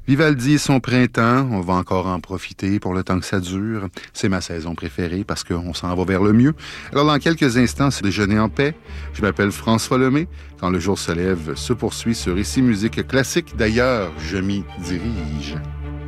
Vivaldi et son printemps, on va encore en profiter pour le temps que ça dure. C'est ma saison préférée parce qu'on s'en va vers le mieux. Alors dans quelques instants, c'est Déjeuner en paix. Je m'appelle François Lemay. Quand le jour se lève, se poursuit ce récit musique classique. D'ailleurs, je m'y dirige.